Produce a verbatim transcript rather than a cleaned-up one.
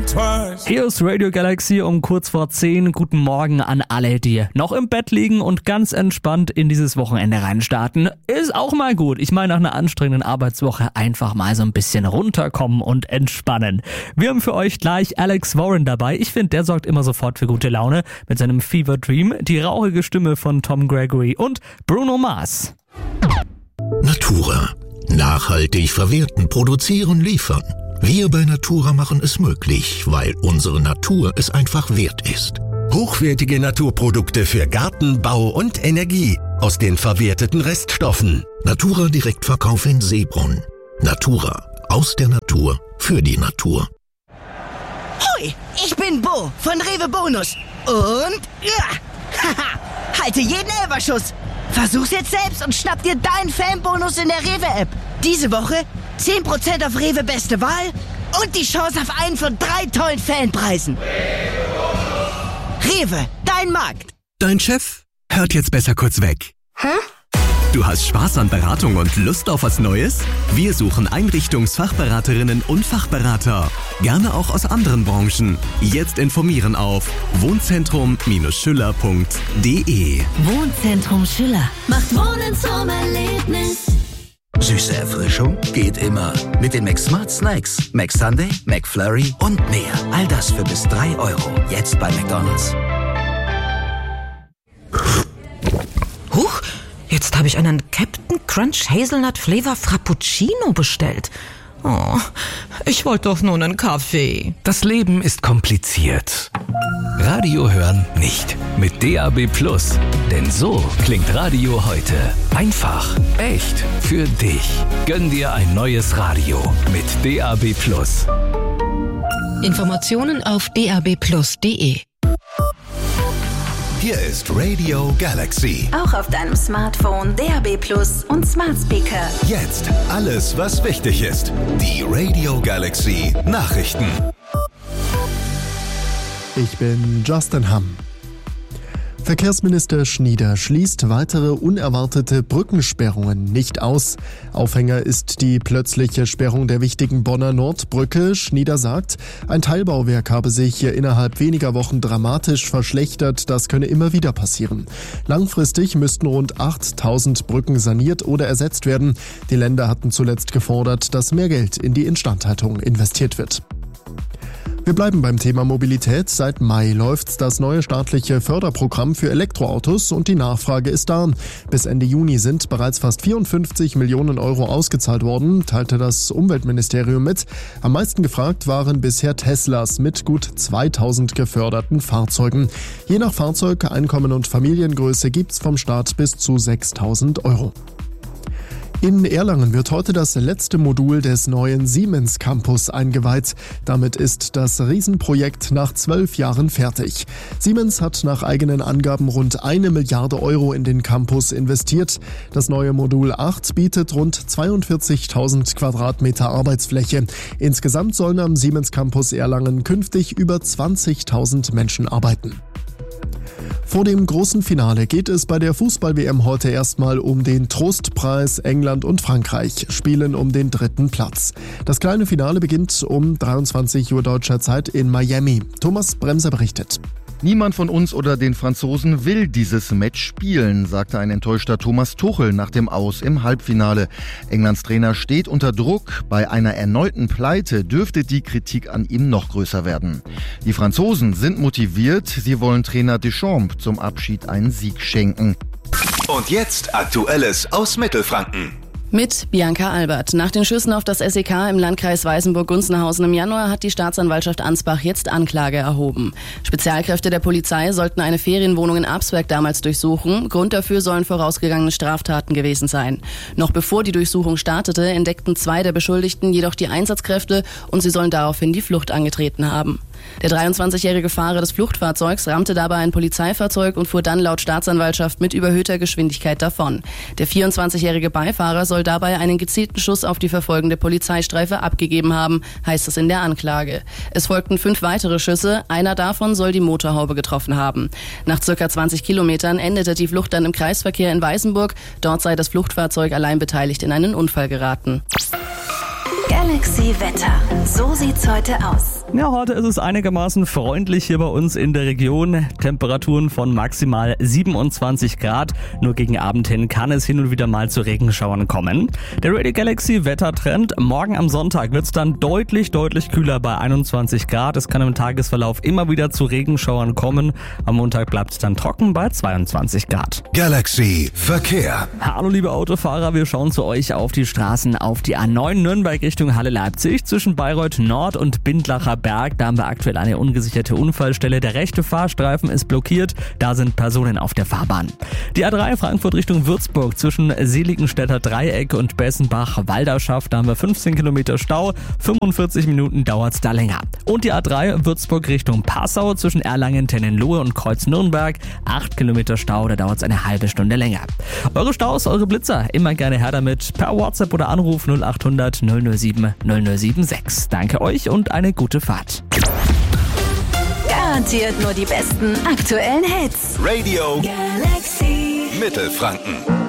think twice. Hier ist Radio Galaxy um kurz vor zehn. Guten Morgen an alle, die noch im Bett liegen und ganz entspannt in dieses Wochenende reinstarten. Ist auch mal gut. Ich meine, nach einer anstrengenden Arbeitswoche einfach mal so ein bisschen runterkommen und entspannen. Wir haben für euch gleich Alex Warren dabei. Ich finde, der sorgt immer sofort für gute Laune mit seinem Fever Dream, die rauchige Stimme von Tom Gregory und Bruno Mars. Natura. Nachhaltig verwerten, produzieren, liefern. Wir bei Natura machen es möglich, weil unsere Natur es einfach wert ist. Hochwertige Naturprodukte für Garten, Bau und Energie aus den verwerteten Reststoffen. Natura Direktverkauf in Seebrunn. Natura. Aus der Natur. Für die Natur. Hoi, ich bin Bo von Rewe Bonus. Und ja, haha, halte jeden Elferschuss. Versuch's jetzt selbst und schnapp dir deinen Fanbonus in der Rewe-App. Diese Woche zehn Prozent auf Rewe Beste Wahl und die Chance auf einen von drei tollen Fanpreisen. Rewe, dein Markt. Dein Chef hört jetzt besser kurz weg. Hä? Du hast Spaß an Beratung und Lust auf was Neues? Wir suchen Einrichtungsfachberaterinnen und Fachberater. Gerne auch aus anderen Branchen. Jetzt informieren auf wohnzentrum Schüller punkt de. Wohnzentrum Schüller macht Wohnen zum Erlebnis. Süße Erfrischung geht immer. Mit den McSmart Snacks, McSunday, McFlurry und mehr. All das für bis drei Euro. Jetzt bei McDonald's. Huch, jetzt habe ich einen Captain Crunch Hazelnut Flavor Frappuccino bestellt. Oh, ich wollte doch nur einen Kaffee. Das Leben ist kompliziert. Radio hören nicht. Mit D A B Plus. Denn so klingt Radio heute. Einfach, echt, für dich. Gönn dir ein neues Radio mit D A B Plus. Informationen auf d a b plus punkt de. Hier ist Radio Galaxy. Auch auf deinem Smartphone, D A B Plus und Smart Speaker. Jetzt alles, was wichtig ist. Die Radio Galaxy Nachrichten. Ich bin Justin Hamm. Verkehrsminister Schnieder schließt weitere unerwartete Brückensperrungen nicht aus. Aufhänger ist die plötzliche Sperrung der wichtigen Bonner Nordbrücke. Schnieder sagt, ein Teilbauwerk habe sich hier innerhalb weniger Wochen dramatisch verschlechtert. Das könne immer wieder passieren. Langfristig müssten rund achttausend Brücken saniert oder ersetzt werden. Die Länder hatten zuletzt gefordert, dass mehr Geld in die Instandhaltung investiert wird. Wir bleiben beim Thema Mobilität. Seit Mai läuft das neue staatliche Förderprogramm für Elektroautos und die Nachfrage ist da. Bis Ende Juni sind bereits fast vierundfünfzig Millionen Euro ausgezahlt worden, teilte das Umweltministerium mit. Am meisten gefragt waren bisher Teslas mit gut zweitausend geförderten Fahrzeugen. Je nach Fahrzeug, Einkommen und Familiengröße gibt's vom Staat bis zu sechstausend Euro. In Erlangen wird heute das letzte Modul des neuen Siemens Campus eingeweiht. Damit ist das Riesenprojekt nach zwölf Jahren fertig. Siemens hat nach eigenen Angaben rund eine Milliarde Euro in den Campus investiert. Das neue Modul acht bietet rund zweiundvierzigtausend Quadratmeter Arbeitsfläche. Insgesamt sollen am Siemens Campus Erlangen künftig über zwanzigtausend Menschen arbeiten. Vor dem großen Finale geht es bei der Fußball-W M heute erstmal um den Trostpreis. England und Frankreich spielen um den dritten Platz. Das kleine Finale beginnt um dreiundzwanzig Uhr deutscher Zeit in Miami. Thomas Bremser berichtet. Niemand von uns oder den Franzosen will dieses Match spielen, sagte ein enttäuschter Thomas Tuchel nach dem Aus im Halbfinale. Englands Trainer steht unter Druck. Bei einer erneuten Pleite dürfte die Kritik an ihm noch größer werden. Die Franzosen sind motiviert. Sie wollen Trainer Deschamps zum Abschied einen Sieg schenken. Und jetzt Aktuelles aus Mittelfranken. Mit Bianca Albert. Nach den Schüssen auf das S E K im Landkreis Weißenburg-Gunzenhausen im Januar hat die Staatsanwaltschaft Ansbach jetzt Anklage erhoben. Spezialkräfte der Polizei sollten eine Ferienwohnung in Absberg damals durchsuchen. Grund dafür sollen vorausgegangene Straftaten gewesen sein. Noch bevor die Durchsuchung startete, entdeckten zwei der Beschuldigten jedoch die Einsatzkräfte und sie sollen daraufhin die Flucht angetreten haben. Der dreiundzwanzigjährige Fahrer des Fluchtfahrzeugs rammte dabei ein Polizeifahrzeug und fuhr dann laut Staatsanwaltschaft mit überhöhter Geschwindigkeit davon. Der vierundzwanzigjährige Beifahrer soll dabei einen gezielten Schuss auf die verfolgende Polizeistreife abgegeben haben, heißt es in der Anklage. Es folgten fünf weitere Schüsse, einer davon soll die Motorhaube getroffen haben. Nach circa zwanzig Kilometern endete die Flucht dann im Kreisverkehr in Weißenburg. Dort sei das Fluchtfahrzeug allein beteiligt in einen Unfall geraten. Galaxy Wetter. So sieht's heute aus. Ja, heute ist es einigermaßen freundlich hier bei uns in der Region. Temperaturen von maximal siebenundzwanzig Grad. Nur gegen Abend hin kann es hin und wieder mal zu Regenschauern kommen. Der Radio Galaxy Wettertrend. Morgen am Sonntag wird es dann deutlich, deutlich kühler bei einundzwanzig Grad. Es kann im Tagesverlauf immer wieder zu Regenschauern kommen. Am Montag bleibt es dann trocken bei zweiundzwanzig Grad. Galaxy Verkehr. Hallo liebe Autofahrer, wir schauen zu euch auf die Straßen auf die A neun Nürnberg Richtung Halle Leipzig zwischen Bayreuth Nord und Bindlacher Berg. Da haben wir aktuell eine ungesicherte Unfallstelle. Der rechte Fahrstreifen ist blockiert. Da sind Personen auf der Fahrbahn. Die A drei Frankfurt Richtung Würzburg zwischen Seligenstädter Dreieck und Bessenbach-Walderschaft. Da haben wir fünfzehn Kilometer Stau. fünfundvierzig Minuten dauert es da länger. Und die A drei Würzburg Richtung Passau zwischen Erlangen-Tennenlohe und Kreuz Nürnberg. acht Kilometer Stau. Da dauert es eine halbe Stunde länger. Eure Staus, eure Blitzer, immer gerne her damit. Per WhatsApp oder Anruf null acht hundert null null sieben null null sieben sechs. Danke euch und eine gute Fahrt. Garantiert nur die besten aktuellen Hits. Radio Galaxy Mittelfranken.